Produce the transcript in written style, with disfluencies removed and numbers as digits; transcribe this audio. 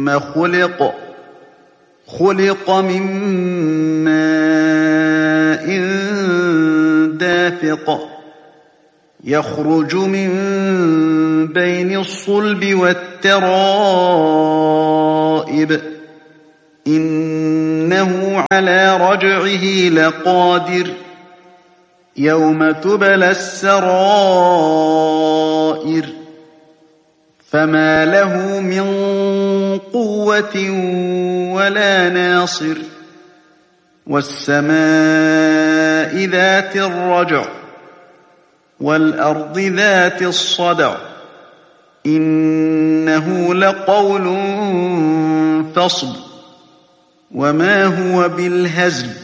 ثم خلق من ماء دافق يخرج من بين الصلب والترائب إنه على رجعه لقادر يوم تبلى السرائر فما له من قوة ولا ناصر والسماء ذات الرجع والأرض ذات الصدع إنه لقول فصل وما هو بالهزل